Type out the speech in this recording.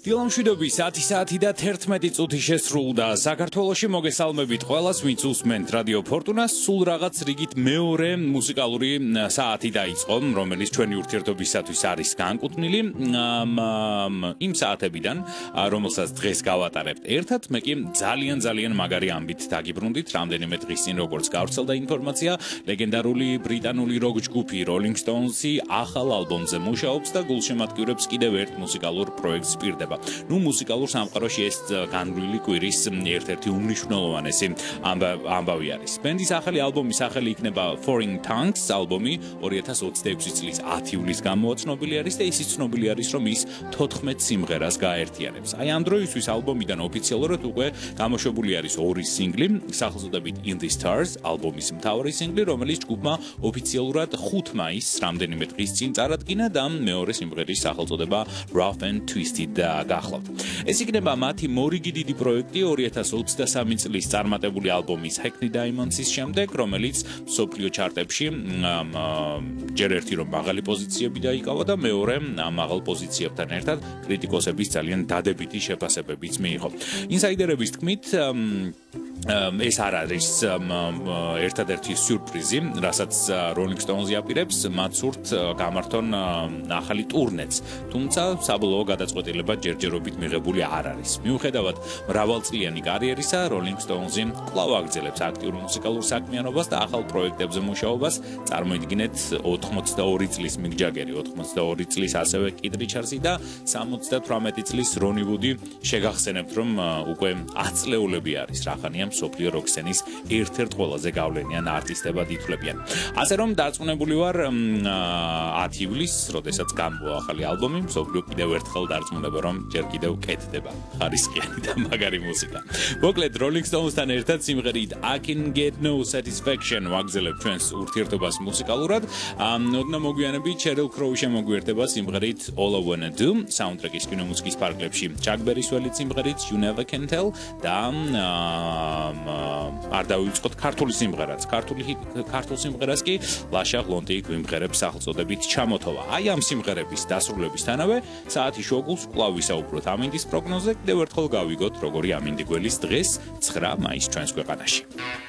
დილამშვიდობის 10 საათი და 11 წუთი შესრულდა. საქართველოში მოგესალმებით ყველას, ვინც უსმენთ რადიო ფორტუნას. სულ რაღაც რიგით მეორე მუსიკალური საათი დაიწყო, რომელიც ჩვენი ურთიერთობისათვის არის განკუთვნილი. იმ საათებიდან, რომელსაც დღეს გავატარებთ ერთად, მე კი ძალიან მაგარი ამბით დაგიბრუნდით. რამდენიმე დღის წინ როგორც გავრცელდა ინფორმაცია, ლეგენდარული ბრიტანული როკ ჯგუფი Rolling Stones-ი ახალ ალბომზე მუშაობს და გულშემატკივრებს კიდევ ერთ მუსიკალურ პროექტს პირდება. მუსიკალურ სამყაროში ეს განვლილი კვირის ერთ-ერთი უმნიშვნელოვანესი ამბავი არის. ბენდის ახალი ალბომის სახელი იქნება Foreign Tongues, ალბომი 2026 წლის 10 ივლისს გამოაცნობილი არის და ისიც ცნობილი არის, რომ ის 14 სიმღერას გააერთიანებს. აი ამ დროისთვის ალბომიდან ოფიციალურად უკვე გამოშვებული არის ორი სინგლი, სახელწოდებით In the Stars, ალბომის მთავარი სინგლი, რომელიც ჯგუფმა ოფიციალურად 5 მაისს, რამდენიმე დღის წინ წარადგინა და მეორე სიმღერის სახელწოდება Rough and Twisted გახლავთ. ეს იქნება მათი მორიგი დიდი პროექტი 2023 წლის წარმატებული ალბომის Hackney Diamonds-ის შემდეგ, რომელიც მსოფლიო ჩარტებში ჯერ ერთი რომ მაღალი პოზიციები დაიკავა და მეორე ამ მაღალ პოზიციებთან ერთად კრიტიკოსების ძალიან დადებითი შეფასებებიც მიიღო. ინსაიდერების თქმით, ეს არ არის ერთადერთი სიურპრიზი, რასაც Rolling Stones-ი აპირებს, მათ სურთ გამართონ ახალი ტურნეც. თუმცა საბოლოო გადაწყვეტილება ჯერჯერობით მიღებული არ არის. მიუხედავად მრავალწლიანი კარიერისა, Rolling Stones-ი კვლავ აგრძელებს აქტიურ მუსიკალურ საქმიანობას და ახალ პროექტებზე მუშაობას. წარმოიდგინეთ 82 წლის მიკ ჯაგერი, 82 წლის ასევე კით რიჩარდსი და 78 წლის რონი ვუდი შეგახსენებთ, რომ უკვე 10 წლეულები არის რახანია მსოფლიო როკ სცენის ერთ-ერთ ყველაზე გავლენიან არტისტებად ითვლებიან. ასე რომ დარწმუნებული ვარ 10 ივლისს, როდესაც გამოვა ახალი ალბომი, მსოფლიო კიდევ ერთხელ დარწმუნება, რომ ჯერ კიდევ კეთდება ხარისხიანი და მაგარი მუსიკა. მოკლედ Rolling Stones-თან ერთად სიმღერით I Can Get No Satisfaction ვაგზელებთ ჩვენს ურთიერთობას მუსიკალურად. ოდნა მოგვიანებით Sheryl Crow შემოგვიერთება სიმღერით All I Wanna Do, საუნდტრეკის კინომუსიკის პარკლებში Chuck Berry-ს ველით სიმღერით You Never Can Tell და არ დავიწყოთ ქართული სიმღერაც. ქართულ სიმღერას კი ლაშა ღლონტი გვიმღერებს სახელწოდებით ჩამოთოვა. აი ამ სიმღერების დასრულებისთანავე საათი შუაგულს კვლავ ვისაუბროთ ამინდის პროგნოზზე. კიდევ ერთხელ გავიგოთ, როგორი ამინდი გველის დღეს 9 მაისს ჩვენს ქვეყანაში.